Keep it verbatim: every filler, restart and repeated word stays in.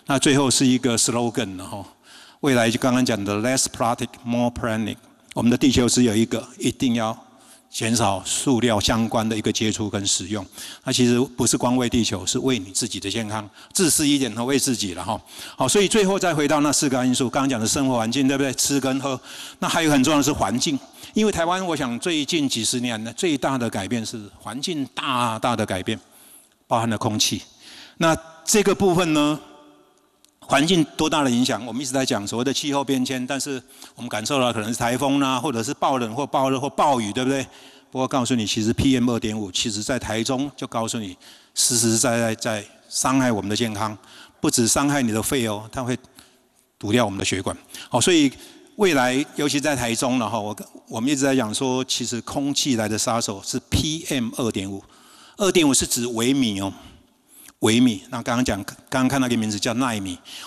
那最后是一个 slogan 哈，未来就刚刚讲的 less plastic more planet， 我们的地球只有一个，一定要减少塑料相关的一个接触跟使用。那其实不是光为地球，是为你自己的健康，自私一点和为自己了哈。好，所以最后再回到那四个因素，刚刚讲的生活环境，对不对？吃跟喝，那还有很重要的是环境。因为台湾，我想最近几十年呢，最大的改变是环境大大的改变，包含了空气。那这个部分呢，环境多大的影响？我们一直在讲所谓的气候变迁，但是我们感受到可能是台风啦、啊，或者是暴冷或暴热或暴雨，对不对？不过告诉你，其实 P M 二点五 其实在台中就告诉你，实实在在在伤害我们的健康，不止伤害你的肺哦，它会堵掉我们的血管。好，所以未来尤其在台中了哈，我我们一直在讲说，其实空气来的杀手是 P M 二点五， 二点五是指微米哦。微米，那刚刚讲，刚刚看到一个名字叫奈米。